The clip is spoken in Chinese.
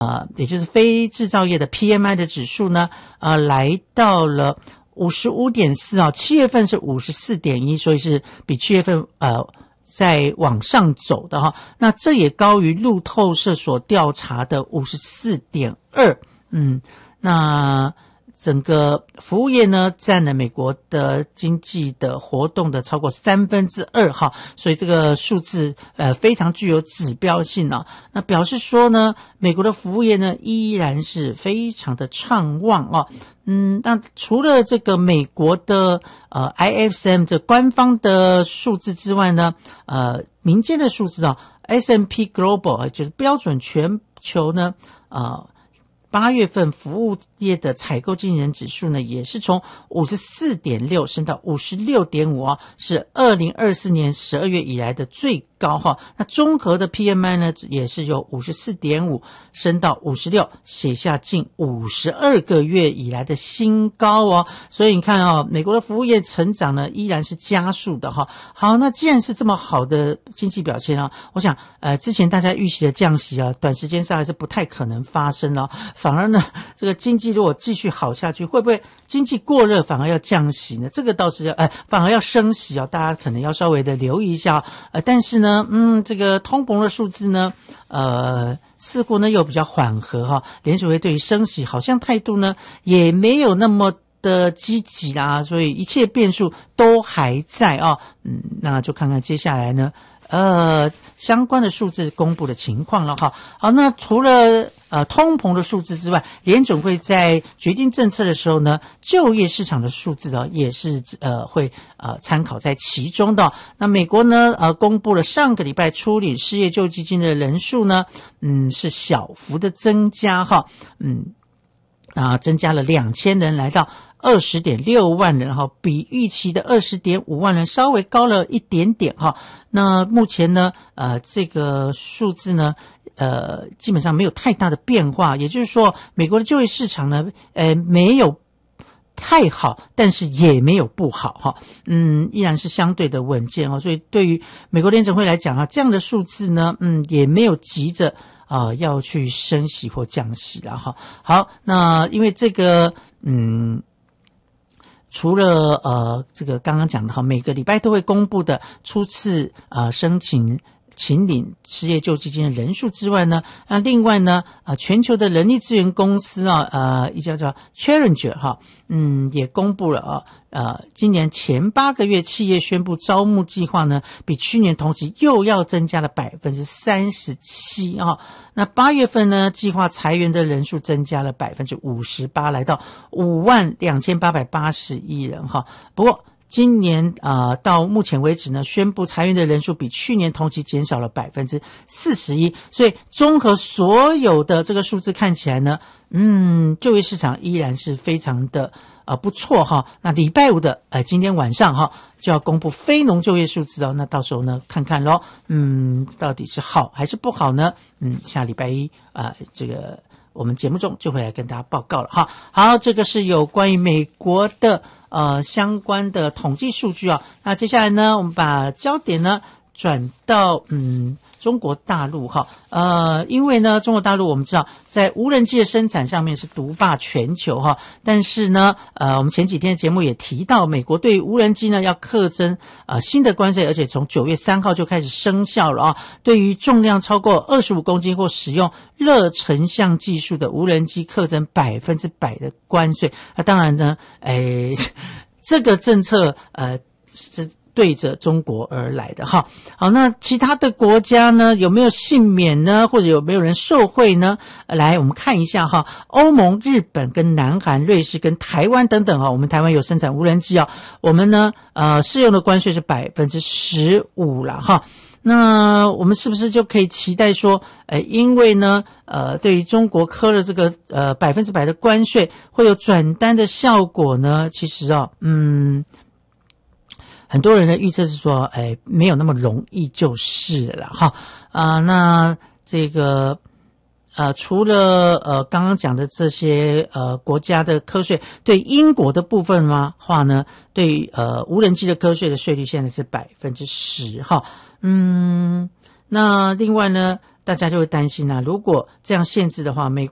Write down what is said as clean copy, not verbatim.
也就是非制造业的 PMI 的指数呢，来到了 55.4 啊，7月份是 54.1， 所以是比7月份在往上走的哈。那这也高于路透社所调查的 54.2。那整个服务业呢，占了美国的经济的活动的超过2/3哈，所以这个数字非常具有指标性啊。那表示说呢，美国的服务业呢依然是非常的畅旺啊。那除了这个美国的ISM 这官方的数字之外呢，民间的数字啊 S&P Global 就是标准全球呢8月份服务业的采购经理人指数呢，也是从 54.6 升到 56.5 啊，是2024年12月以来的最高哈。那综合的 PMI 呢，也是由 54.5 升到 56， 写下近52个月以来的新高哦。所以你看哦，美国的服务业成长呢，依然是加速的哈。好，那既然是这么好的经济表现啊，我想之前大家预期的降息啊，短时间上还是不太可能发生哦。反而呢，这个经济如果继续好下去，会不会经济过热反而要降息呢？这个倒是反而要升息大家可能要稍微的留意一下但是呢，这个通膨的数字呢，似乎呢又比较缓和哈。联储会对于升息好像态度呢也没有那么的积极啦，所以一切变数都还在那就看看接下来呢相关的数字公布的情况了哈。好，那除了通膨的数字之外，联准会在决定政策的时候呢，就业市场的数字也是会参考在其中的。那美国呢公布了上个礼拜初领失业救济金的人数呢，是小幅的增加哈，增加了2000人，来到20.6万人哈，比预期的20.5万人稍微高了一点点哈。那目前呢这个数字呢基本上没有太大的变化，也就是说美国的就业市场呢没有太好，但是也没有不好哈，依然是相对的稳健所以对于美国联准会来讲这样的数字呢也没有急着要去升息或降息了哈。好，那因为这个除了这个刚刚讲的每个礼拜都会公布的初次申请请领失业救济金的人数之外呢，另外呢全球的人力资源公司一家叫 Challenger 也公布了今年前8个月企业宣布招募计划呢，比去年同期又要增加了 37%那8月份呢，计划裁员的人数增加了 58%， 来到52881人不过今年到目前为止呢，宣布裁员的人数比去年同期减少了 41%， 所以综合所有的这个数字看起来呢，就业市场依然是非常的不错那礼拜五的今天晚上就要公布非农就业数字那到时候呢看看咯到底是好还是不好呢下礼拜一这个我们节目中就会来跟大家报告了好，这个是有关于美国的相关的统计数据那接下来呢，我们把焦点呢转到中国大陆因为呢中国大陆我们知道在无人机的生产上面是独霸全球但是呢我们前几天的节目也提到，美国对于无人机呢要课征新的关税，而且从9月3号就开始生效了对于重量超过25公斤或使用热成像技术的无人机课征100%的关税当然呢这个政策是对着中国而来的好，那其他的国家呢有没有幸免呢，或者有没有人受惠呢？来我们看一下欧盟、日本跟南韩、瑞士跟台湾等等我们台湾有生产无人机我们呢适用的关税是 15% 啦那我们是不是就可以期待说因为呢对于中国科了这个100%的关税会有转单的效果呢？其实很多人的预测是说没有那么容易就是了那这个除了刚刚讲的这些国家的科税，对英国的部分话呢，对于无人机的科税的税率现在是 10% 那另外呢大家就会担心啊，如果这样限制的话，美